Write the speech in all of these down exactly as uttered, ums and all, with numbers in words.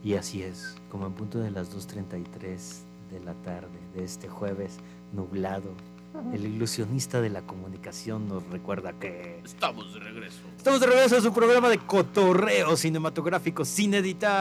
Y así es, como en punto de las dos treinta y tres de la tarde de este jueves nublado, el ilusionista de la comunicación nos recuerda que estamos de regreso. Estamos de regreso a su programa de cotorreo cinematográfico sin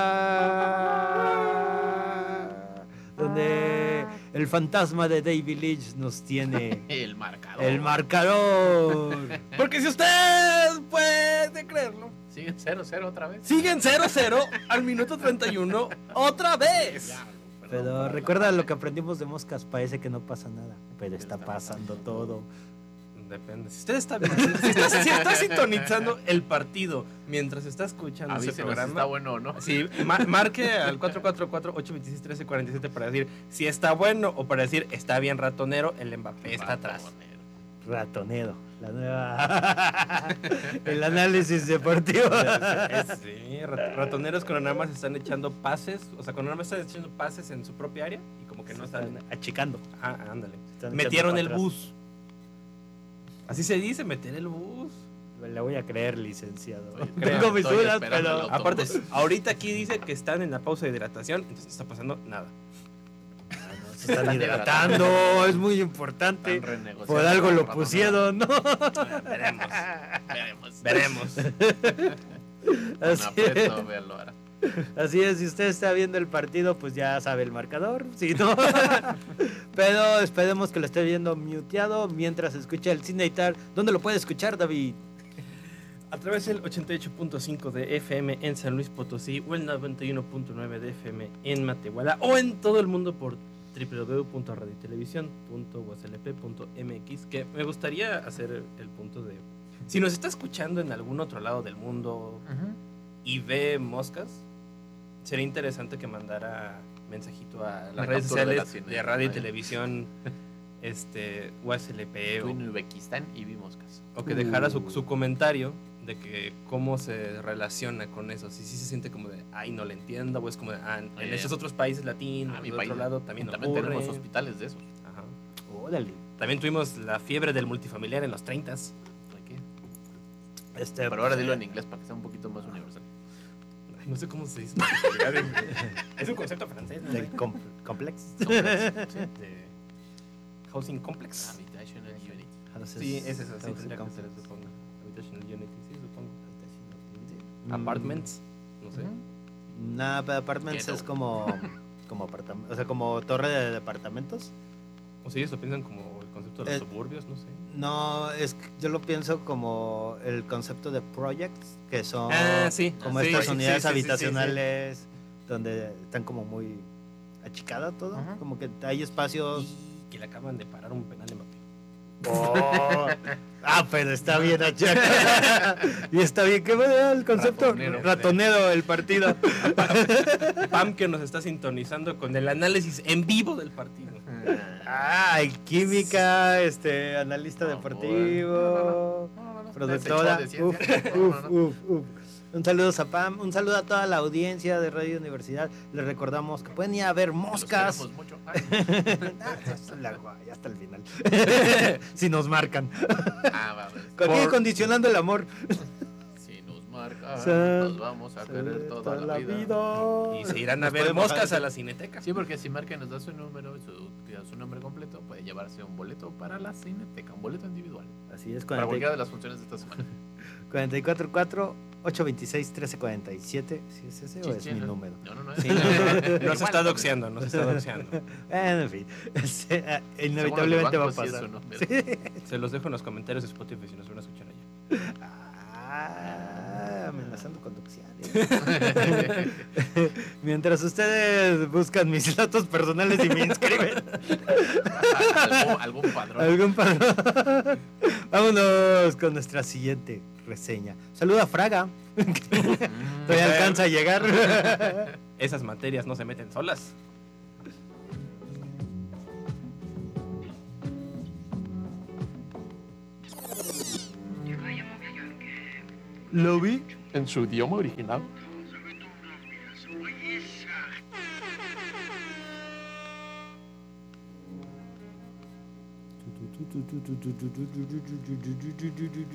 editar, donde el fantasma de David Lynch nos tiene el marcador. El marcador. Porque si usted puede creerlo, siguen cero cero otra vez. Siguen cero cero al minuto treinta y uno otra vez. Ya, pero perdón, recuerda perdón. lo que aprendimos de moscas, parece que no pasa nada, pero está pasando todo. Depende. Si usted está, si está, si está sintonizando el partido mientras está escuchando ese Avísenos programa, si está bueno o no. sí, ma- marque al cuatro cuatro cuatro, ocho dos seis, uno tres cuatro siete para decir si está bueno o para decir está bien ratonero, el Mbappé está atrás. Ratonero, la nueva. El análisis deportivo. Sí, rat- ratoneros cuando nada más están echando pases, o sea, cuando nada más están echando pases en su propia área y como que no están achicando. Ah, ándale. Están Metieron el echando para bus. Así se dice, meter el bus. Le voy a creer, licenciado. Oye, Tengo mis estoy dudas, esperando pero el autobús. Aparte, ahorita aquí dice que están en la pausa de hidratación, entonces no está pasando nada. se están hidratando, es muy importante. Están renegociando Por algo con lo Ratonero. pusieron, ¿no? Veremos. Veremos. Veremos. Con Así aprieto, es. véalo ahora. Así es, si usted está viendo el partido, pues ya sabe el marcador, si no. Pero esperemos que lo esté viendo muteado mientras escucha el Cine Editar. ¿Dónde lo puede escuchar, David? A través del ochenta y ocho punto cinco de F M en San Luis Potosí o el noventa y uno punto nueve de F M en Matehuala o en todo el mundo por doble u doble u doble u punto radio televisión punto u s l p punto m x, que me gustaría hacer el punto de si nos está escuchando en algún otro lado del mundo y ve moscas, sería interesante que mandara mensajito a las Una redes captura de la sociales cine, de radio y vaya. televisión este U S L P Estuve o, en Uzbekistán y vi moscas. o que dejara su, su comentario de que cómo se relaciona con eso, si sí se siente como de ay no le entiendo, o es como de ah, en Oye, esos otros países latinos, A de mi país otro lado también también ocurre. tenemos hospitales de esos. Ajá. Órale. También tuvimos la fiebre del multifamiliar en los treinta. ¿De qué? Este, Pero ahora dilo en inglés para que sea un poquito más universal. Ay, no sé cómo se dice. Es un concepto francés, ¿no? del com- complex. De housing complex. Habitational unit. Sí, es eso, sí, Housing tendría que complex. ser, supongo. Habitational unity, sí, supongo. Mm, Apartments, no sé. Nah, pero apartments Ghetto. es como, como apartam- o sea, como torre de departamentos. O si ellos lo piensan como el concepto de los Eh, suburbios, no sé. No, es que yo lo pienso como el concepto de projects, que son Ah, sí. como Sí, estas sí, unidades sí, sí, sí, habitacionales donde están como muy achicada todo, Ajá. como que hay espacios. Y que le acaban de parar un penal de Mbappé. Oh. Ah, pero está bien achicada. Y está bien, ¿qué va el concepto? Ratonero. Ratonero el partido. Pam que nos está sintonizando con el análisis en vivo del partido. Ay, química, este, analista No, deportivo, No, no, no, no. productora. Ese show Uf, de ciencia. No, uf, no, no. uf, uf. Un saludo a Pam, un saludo a toda la audiencia de Radio Universidad. Les recordamos que pueden ir a ver moscas. Los queremos mucho. Ay. Ah, ya hasta la- ya hasta el final. Si nos marcan. Ah, va, a ver. Con Por- condicionando el amor. Si nos marca, Sí. nos vamos a querer toda la vida. Y se irán a Nos ver podemos moscas bajar. a la cineteca. Sí, porque si marca y nos da su número, su, su nombre completo, puede llevarse un boleto para la cineteca, un boleto individual. Así es, Para cualquiera cuarenta de las funciones de esta semana. y cuatro cuatro, ocho dos seis, uno tres cuatro siete. ¿Sí es ese o es Chiste, mi ¿no? número? No, no, no. Sí, no, no, no, nos Igual, está doxeando, nos está doxeando. En fin, este, eh, Según inevitablemente el va a banco, sí es pasar. su número. Sí. Se los dejo en los comentarios de Spotify si nos van a escuchar allá. Ah, amenazando conducciones. Mientras ustedes buscan mis datos personales y me inscriben. ¿Algún, algún padrón. Algún padrón. Vámonos con nuestra siguiente reseña. Saluda a Fraga. Mm, Todavía alcanza a llegar. Esas materias no se meten solas. Lo vi. En su idioma original.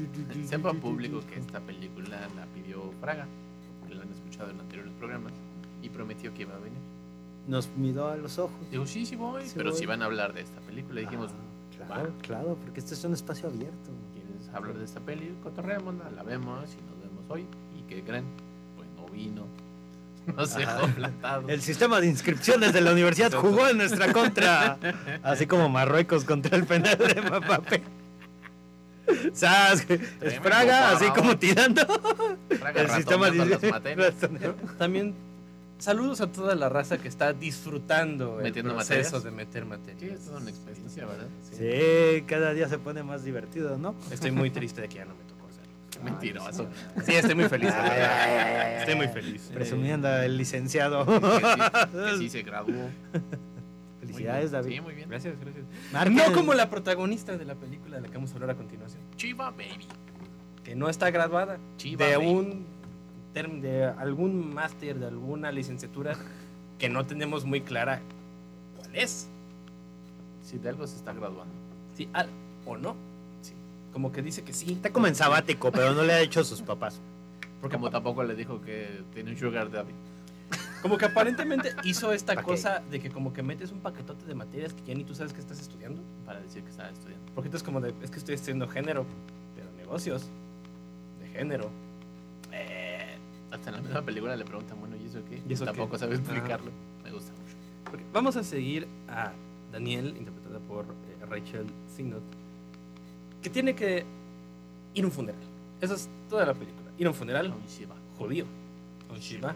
Sepa público que esta película la pidió Fraga, porque la han escuchado en anteriores programas. Y prometió que iba a venir. Nos miró a los ojos. Digo, sí, sí voy, Sí pero voy. si van a hablar de esta película, dijimos, Ah, claro, va. claro, porque este es un espacio abierto. ¿quieres hablar de esta peli? Cotorreémosla, la vemos y nos vemos hoy. ¿Y qué creen? Pues no vino. Nos Ajá. dejó plantado. El sistema de inscripciones de la universidad jugó en nuestra contra. Así como Marruecos contra el penal de Mbappé. ¿Sabes? Es Praga, así como tirando. Praga El sistema ratoneando de las materias. También saludos a toda la raza que está disfrutando Metiendo el proceso materias. de meter materias. Sí, es una experiencia, ¿verdad? Sí, cada día se pone más divertido, ¿no? Estoy muy triste de que ya no me tocó hacerlo. Qué mentiroso. Sí, estoy muy feliz. Ay, ay, ay, ay, Estoy muy ay. feliz. Presumiendo al licenciado. Que sí, que sí se graduó. Felicidades, Muy bien. David. Sí, muy bien. Gracias, gracias. Marquen- No como la protagonista de la película de la que vamos a hablar a continuación, Chiva Baby. que no está graduada Chiva de Baby. un term- de algún máster, de alguna licenciatura que no tenemos muy clara cuál es, Si de algo se está graduando. si al o no. Sí. Como que dice que sí. Está como en sabático, pero no le ha hecho a sus papás. Porque Como tampoco le dijo que tiene un sugar daddy. Como que aparentemente hizo esta Ok. cosa de que como que metes un paquetote de materias que ya ni tú sabes que estás estudiando. Para decir que estaba estudiando. Porque entonces como de, es que estoy estudiando género, pero negocios de género. Eh, Hasta en la misma película le preguntan, bueno, ¿y eso qué? ¿Y eso tampoco qué? sabe explicarlo. Me gusta mucho. porque vamos a seguir a Daniel, interpretada por eh, Rachel Sennott, que tiene que ir a un funeral. Esa es toda la película. Ir a un funeral Un Shiva. judío. Un Shiva.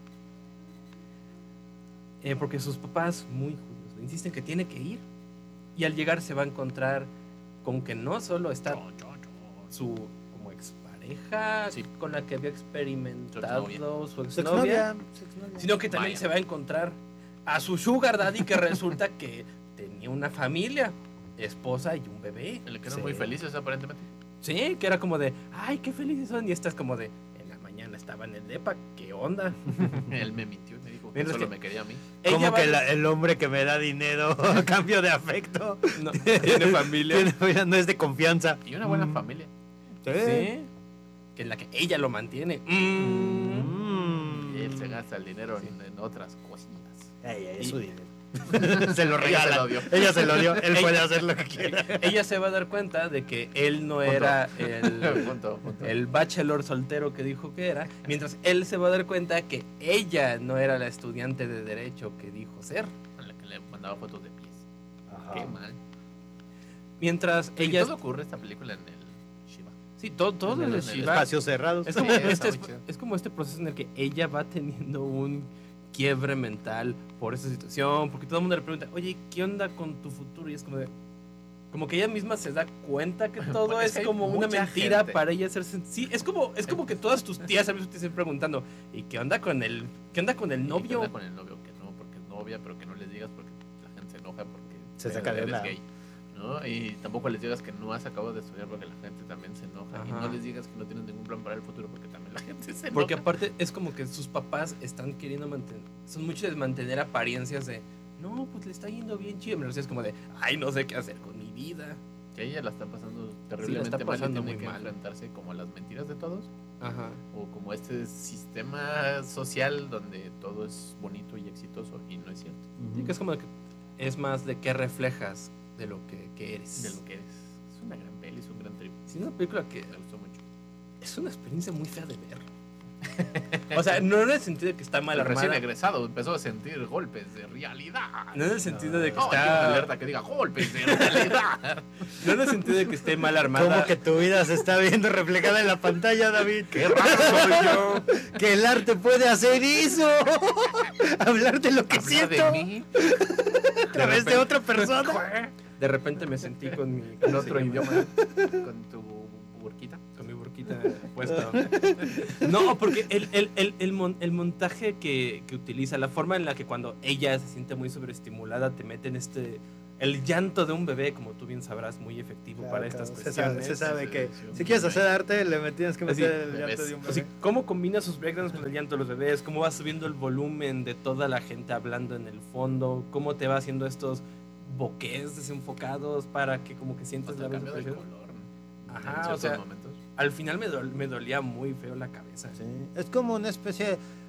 Eh, porque sus papás, muy judíos, le insisten que tiene que ir. Y al llegar se va a encontrar con que no solo está Chon, chon, chon. su como expareja Sí. con la que había experimentado Su su Su exnovia, exnovia. su exnovia. sino que también Vaya. se va a encontrar a su sugar daddy que resulta que tenía una familia, esposa y un bebé. Le quedan Sí. muy felices aparentemente. Sí, que era como de, ay, qué felices son. Y esta es como de, en la mañana estaba en el depa, ¿qué onda? Él me mintió y me dijo que Mientras solo que- me quería a mí. Ella Como va- que la- el hombre que me da dinero a cambio de afecto no, tiene familia. tiene- no es de confianza. Y una buena Mm. familia. Sí, que en la que ella lo mantiene. Mm. Mm. Y él se gasta el dinero en, en otras cositas. Ay, ay, es Y- su dinero. se lo Ella regala. se lo dio. Ella se lo dio. Él Ella- puede hacer lo que quiera. Ella se va a dar cuenta de que él no Punto. era el, Punto, punto. el bachelor soltero que dijo que era, mientras él se va a dar cuenta que ella no era la estudiante de derecho que dijo ser. A la que le mandaba fotos de pies. Ajá. Qué mal. Mientras ¿Y ella... todo ocurre esta película en el Shiva? Sí, todo, todo en en el- el en el Shiva. Espacios cerrados. Es Sí, como, está este, muy chido. es como este proceso en el que ella va teniendo un quiebre mental por esa situación, porque todo el mundo le pregunta, oye, ¿qué onda con tu futuro? Y es como de... Como que ella misma se da cuenta que todo Pues es es que hay como una mucha mentira gente. para ella hacerse... Sí, es como, es como que todas tus tías a veces te estén preguntando, ¿y qué onda con el, qué onda con el Y que novio? anda con el novio, que no, porque es novia, pero que no les digas porque la gente se enoja porque Se eres- saca de eres onda. gay. ¿No? Y tampoco les digas que no has acabado de estudiar porque la gente también se enoja. Y Ajá. no les digas que no tienes ningún plan para el futuro porque también la gente se enoja. Porque aparte es como que sus papás están queriendo mantener, son mucho de mantener apariencias de, no, pues le está yendo bien chido. Me lo es como de, ay, no sé qué hacer con mi vida. Que ella la está pasando terriblemente está pasando mal y tiene muy que mal. enfrentarse como a las mentiras de todos Ajá. o como este sistema social donde todo es bonito y exitoso y no es cierto Sí, que es como que es más de qué reflejas de lo que, que eres. de lo que eres. Es una gran peli, es un gran trip. Sí, es una película que Me gustó mucho. es una experiencia muy fea de ver. O sea, no en el sentido de que está mal El recién armada. egresado empezó a sentir golpes de realidad. No en el sentido de que No, hay una está. alerta que diga golpes de realidad. No en el sentido de que esté mal armada. ¿Cómo que tu vida se está viendo reflejada en la pantalla, David? ¡Qué raro soy yo! Que el arte puede hacer eso. Hablar de lo que Habla siento de mí. a través de otra persona. De repente me sentí con mi. En ¿cómo otro se llama? idioma. Con tu burquita. Con mi burquita puesta. No, porque el, el, el, el, mon- el montaje que, que utiliza, la forma en la que cuando ella se siente muy sobreestimulada, te meten este. El llanto de un bebé, como tú bien sabrás, muy efectivo para estas se cuestiones. sabe, se sabe Sí, que sí, si sí. quieres hacer arte, le tienes que Así, meter el bebés. llanto de un Así, bebé. ¿cómo combina sus breakdowns con el llanto de los bebés? ¿Cómo va subiendo el volumen de toda la gente hablando en el fondo? ¿Cómo te va haciendo estos bokehs desenfocados para que como que sientas Hasta la el cambio de expresión? color. Ajá, en o ciertos sea, momentos. Al final me, dol- me dolía muy feo la cabeza. Sí, es como una especie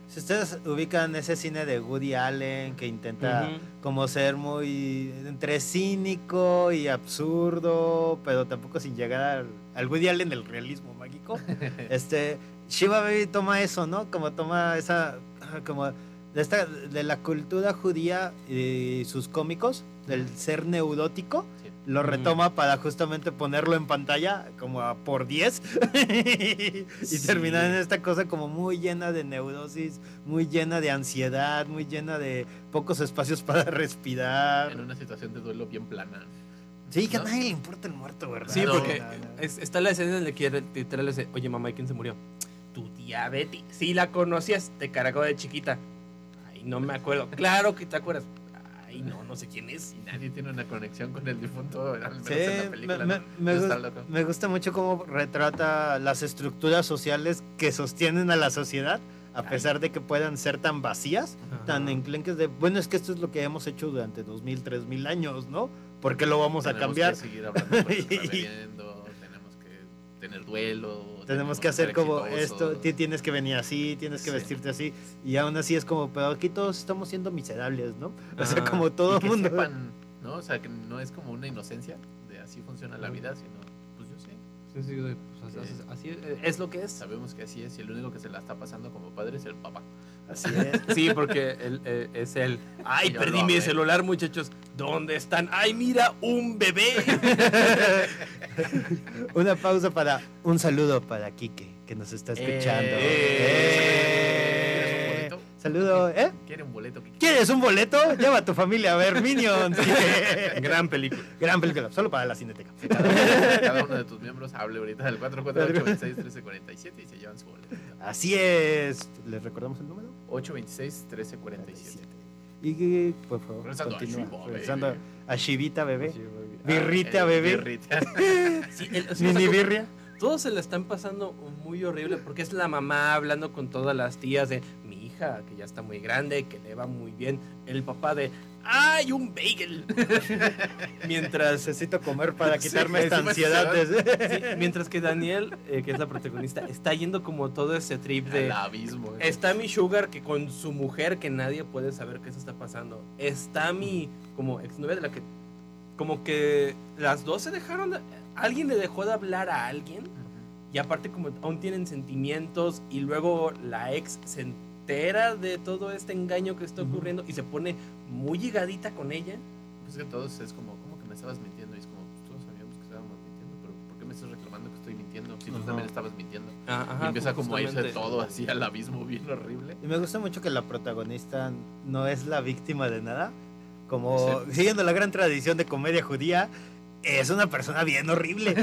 Si ustedes ubican ese cine de Woody Allen que intenta Ujú. como ser muy entre cínico y absurdo, pero tampoco sin llegar al, al Woody Allen del realismo mágico, este Shiva Baby toma eso, ¿no? Como toma esa como de esta de la cultura judía y sus cómicos del ser neurótico. Sí. Lo Ujú. retoma para justamente ponerlo en pantalla como a por diez y Sí. terminar en esta cosa como muy llena de neurosis, muy llena de ansiedad, muy llena de pocos espacios para respirar. En una situación de duelo bien plana. Sí, que a ¿no? nadie le importa el muerto, ¿verdad? Sí, No, porque no, no. es- está la escena en la que literal le dice, oye mamá, ¿y quién se murió? Tu tía Betty. Sí, la conocías, te cargó de chiquita. Ay, no me acuerdo. Claro que te acuerdas. Ay, no, no sé quién es. Y nadie tiene una conexión con el difunto, al menos Sí, en la me, película. me- ¿no? me Eso gus- está loco. me gusta mucho cómo retrata las estructuras sociales que sostienen a la sociedad, a Ay. pesar de que puedan ser tan vacías, tan Ajá. enclenques de, bueno, es que esto es lo que hemos hecho durante dos mil, tres mil años, ¿no? ¿Por qué lo vamos a Tenemos cambiar? que seguir hablando por lo que está bebiendo, tenemos que tener duelo. Tenemos que hacer ser como exitosos. esto, ti- tienes que venir así, tienes que Sí. vestirte así, y aún así es como, pero aquí todos estamos siendo miserables, ¿no? O sea, Ajá. como todo Y el que mundo. sepan, ¿no? O sea, que no es como una inocencia de así funciona la vida, sino, pues yo sé, Sí, sí, de- pues, así, así es, es lo que es. sabemos que así es, y el único que se la está pasando como padre es el papá. Así es. Sí, porque él, eh, es él. Ay, Yo perdí lo mi amé. celular, muchachos. ¿Dónde están? Ay, mira, un bebé. Una pausa para un saludo para Quique, que nos está escuchando. Eh. ¿Quieres un Eh. boleto? Saludo, ¿eh? ¿Quiere un boleto? ¿Qué ¿Quieres un boleto? Lleva a tu familia a ver Minions. Gran película. Gran película, solo para la Cineteca. Cada, cada uno de tus miembros hable ahorita del cuatro cuatro ocho, dos seis, uno tres cuatro siete y se llevan su boleto. Así es. ¿Les recordamos el número? ocho dos seis, uno tres cuatro siete. Y por favor, Regresando a continúa. Shiva, Regresando baby. a Shivita, bebé. Ah, Birrita, el bebé. birrita. Sí, el- o sea, Mini como- birria. Todos se la están pasando muy horrible porque es la mamá hablando con todas las tías de mi hija que ya está muy grande, que le va muy bien. El papá de ¡ay, un bagel! Mientras, Necesito comer para Sí, quitarme esta encima ansiedad. sí, mientras que Daniel, eh, que es la protagonista, está yendo como todo ese trip de... Al abismo. ¿eh? Está mi sugar que con su mujer que nadie puede saber qué se está pasando. Está mi como exnovia de la que como que las dos se dejaron de- alguien le dejó de hablar a alguien Ujú. y aparte como aún tienen sentimientos y luego la ex se entera de todo este engaño que está Ujú. ocurriendo y se pone muy llegadita con ella. Pues que todos es como, ¿cómo que me estabas mintiendo? Y es como, pues todos sabíamos que estábamos mintiendo, pero ¿por qué me estás reclamando que estoy mintiendo? Si tú Ajá. también estabas mintiendo. Ajá, y empieza como a irse justamente. todo así al abismo bien horrible. Y me gusta mucho que la protagonista no es la víctima de nada. Como Sí. siguiendo la gran tradición de comedia judía, es una persona bien horrible.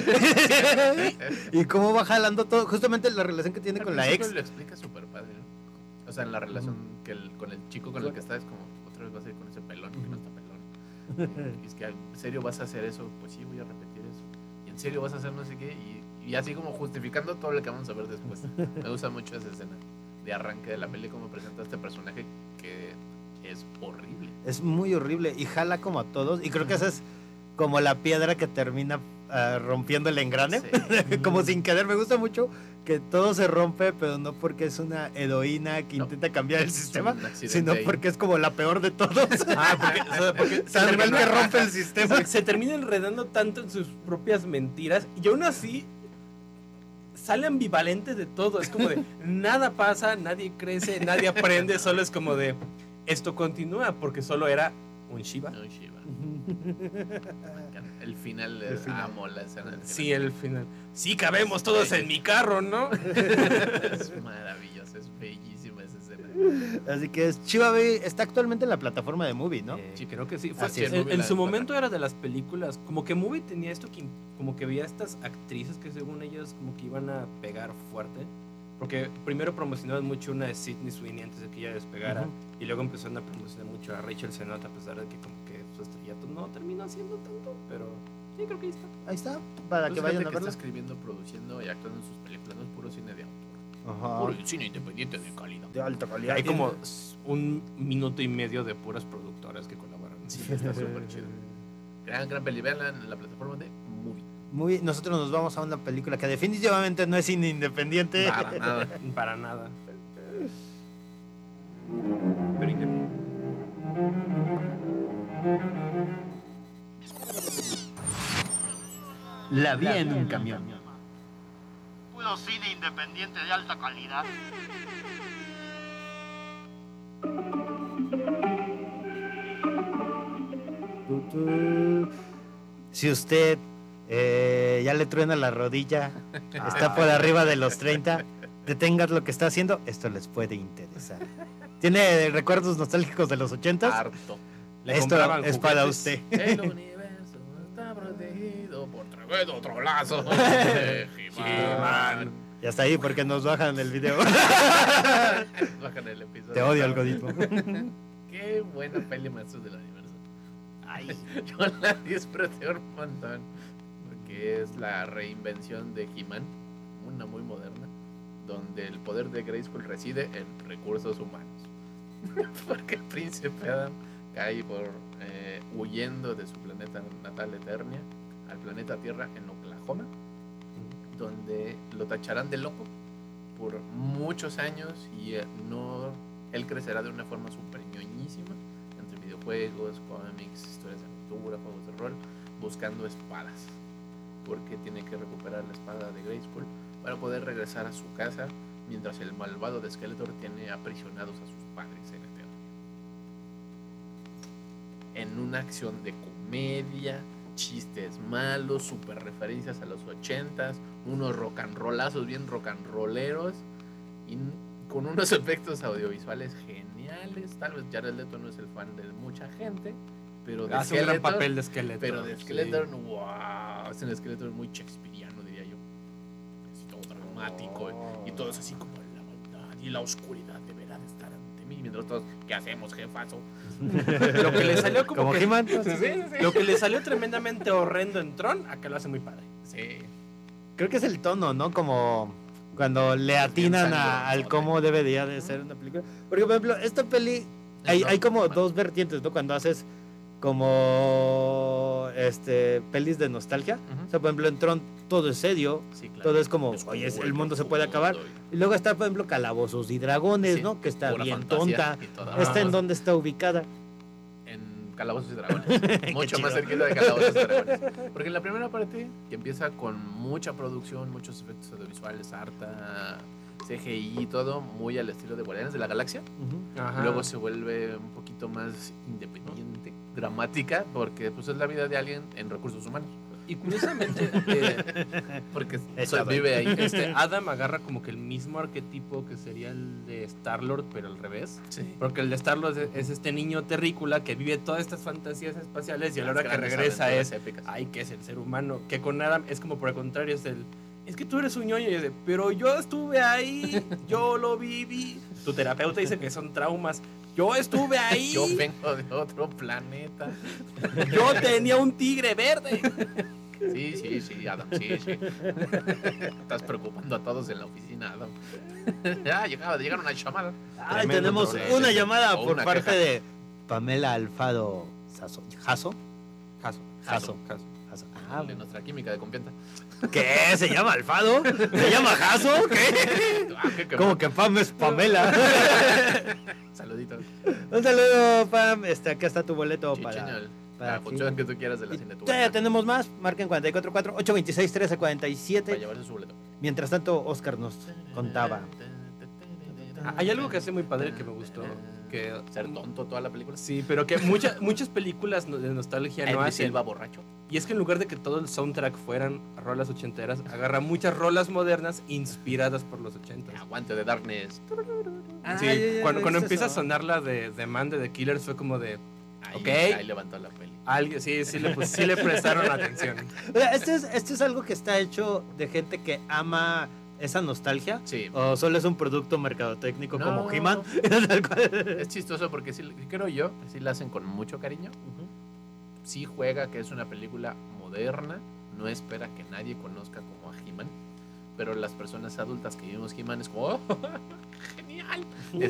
Y cómo va jalando todo, justamente la relación que tiene Al con la principio ex. Lo explica súper padre, ¿no? O sea, en la relación que el- con el chico con el que está es como, otra vez vas a ir con ese pelón que no está pelón. Y es que, ¿en serio vas a hacer eso? Pues sí, voy a repetir eso. Y en serio vas a hacer no sé qué. Y, y así como justificando todo lo que vamos a ver después. Me gusta mucho esa escena de arranque de la peli, como presenta a este personaje que es horrible. Es muy horrible y jala como a todos. Y creo que esa es como la piedra que termina ah, rompiendo el engrane. Sí. Como sin querer. Me gusta mucho que todo se rompe, pero no porque es una heroína que No. intenta cambiar el Es sistema, un accidente sino ahí. porque es como la peor de todos. Ah, porque, o sea, porque se San Manuel que termina- rompe el sistema. se, se termina enredando tanto en sus propias mentiras y aún así sale ambivalente de todo. Es como de nada pasa, nadie crece, nadie aprende, solo es como de esto continúa porque solo era un Shiva. No, Shiva. Me encanta. El final, El es- final. amo la escena del Sí, final. el final. Sí, cabemos todos en mi carro, ¿no? Es maravilloso, es bellísima esa escena. Así que es Chiva Baby está actualmente en la plataforma de Movie, ¿no? Eh, Sí. creo que sí. Fue- Así es. en, Movie en la su empata. momento era de las películas, como que Movie tenía esto que como que veía estas actrices que según ellas como que iban a pegar fuerte. Porque primero promocionaban mucho una de Sydney Sweeney antes de que ella despegara. Ujú. Y luego empezaron a promocionar mucho a Rachel Sennott, a pesar de que como que su estrellato no terminó siendo tanto. Pero sí, creo que ahí está. Ahí está, para Pues que gente vayan a que verla. está escribiendo, produciendo y actuando en sus películas, no es puro cine de autor. Ajá. Puro cine independiente de calidad. De alta calidad. Hay como s- un minuto y medio de puras productoras que colaboran. Sí, está súper chido. Gran, gran peli, veanla en la plataforma de Movie. Muy, nosotros nos vamos a una película que definitivamente no es cine independiente. Para nada. Para nada. brinquen. La vi en un camión. Puro cine independiente de alta calidad. Si usted eh, ya le truena la rodilla, está por arriba de los treinta, detengas lo que está haciendo, esto les puede interesar. ¿Tiene recuerdos nostálgicos de los ochentas? Harto. Le Esto compraban es para juguetes. usted. El universo está protegido por tremendo trolazo de He-Man. Ya está ahí porque nos bajan el video. Bajan el episodio. Te odio, algoritmo. Qué buena peli, Maestros del Universo. Ay, yo la disfruté un montón. Porque es la reinvención de He-Man, una muy moderna, donde el poder de Grayskull reside en recursos humanos. Porque el príncipe Adam cae por eh, huyendo de su planeta natal Eternia al planeta Tierra en Oklahoma, donde lo tacharán de loco por muchos años y eh, no él crecerá de una forma súper ñoñísima entre videojuegos, cómics, historias de aventura, juegos de rol, buscando espadas, porque tiene que recuperar la espada de Grayskull para poder regresar a su casa, mientras el malvado de Skeletor tiene aprisionados a sus padres en Eternia. En una acción de comedia, chistes malos, super referencias a los ochentas, unos rock and rollazos bien rock and rolleros y con unos efectos audiovisuales geniales. Tal vez Jared Leto no es el fan de mucha gente, pero de Hace un gran Skeletor, papel de Skeletor. pero de Skeletor, sí. wow, es un Skeletor muy shakespeariano, diría yo. Así todo dramático Oh. y todo es así como la maldad y la oscuridad deberá de estar ante mí, mientras todos, ¿qué hacemos, jefazo? Lo que le salió como, Como que, He-Man. Sí, sí, sí. Lo que le salió tremendamente horrendo en Tron, acá lo hace muy padre. Sí. Creo que es el tono, ¿no? Como cuando le atinan a, al cómo debería de ser una película. Porque, por ejemplo, esta peli, hay, hay como dos vertientes, ¿no? Cuando haces como este pelis de nostalgia. Ujú. O sea, por ejemplo, en Tron todo es serio, Sí, claro. todo es como, Es oye, como el mundo se profundo puede acabar. y Y luego está, por ejemplo, Calabozos y Dragones, Sí, ¿no? Que está pura bien fantasía tonta. y toda ¿Esta en mamá. dónde está ubicada? En Calabozos y Dragones. Mucho Qué más chido. cerquita de Calabozos y Dragones. Porque en la primera parte, que empieza con mucha producción, muchos efectos audiovisuales, harta C G I y todo, muy al estilo de Guardianes de la Galaxia. Ujú. Ajá. Luego se vuelve un poquito más independiente, dramática, porque pues es la vida de alguien en recursos humanos. Y curiosamente, eh, Porque Está so- vive ahí. este, Adam agarra como que el mismo arquetipo que sería el de Star-Lord, pero al revés. Sí. Porque el de Star-Lord es, es este niño terrícola que vive todas estas fantasías espaciales y a la hora que Grandes regresa aventuras es, épicas. ay, que es el ser humano. Que con Adam es como por el contrario, es el, es que tú eres un ñoño. Y es de, pero yo estuve ahí, yo lo viví. Tu terapeuta dice que son traumas. Yo estuve ahí. Yo vengo de otro planeta. Yo tenía un tigre verde. Sí, sí, sí, Adam, sí, sí. Estás preocupando a todos en la oficina, Adam. Ya, llegaba, llegaron una llamada. Ay, Tremendo tenemos problema. una llamada O por una parte queja. de Pamela Alfaro Sasso. ¿Jaso? Caso, Jaso. caso. Jaso. Ah, De nuestra química de confianza. ¿qué? ¿Se llama Alfado? ¿Se llama Jaso? ¿Qué? Ah, qué- qué Como mal. que Pam es Pamela. Saluditos. Un saludo, Pam. Este, acá está tu boleto para, Chicheñol. para La función fin. que tú quieras de la Y cinetuba. todavía tenemos más. Marquen cuatro cuatro cuatro, ocho dos seis, uno tres cuatro Para siete. llevarse su boleto. Mientras tanto, Oscar nos contaba. Ah, hay algo que hace muy padre que me gustó. Que, Ser tonto toda la película. Sí, pero que muchas muchas películas no- de nostalgia no Edwin hacen. Silva borracho. Y es que en lugar de que todo el soundtrack fueran rolas ochenteras, agarra muchas rolas modernas inspiradas por los ochentas. Aguante de Darkness. Ah, Sí, ya, ya, cuando, ya, cuando es empieza a eso. sonar la de, de Man de The Killers fue como de Ahí, Ok. ahí levantó la peli. alguien, sí, sí le, pues, sí le prestaron atención. O sea, este es, este es algo que está hecho de gente que ama esa nostalgia. Sí. ¿O solo es un producto mercadotécnico No. como He-Man? Tal cual. Es chistoso porque sí, creo yo, sí la hacen con mucho cariño. Sí juega que es una película moderna, no espera que nadie conozca como a He-Man, pero las personas adultas que vimos He-Man es como, oh,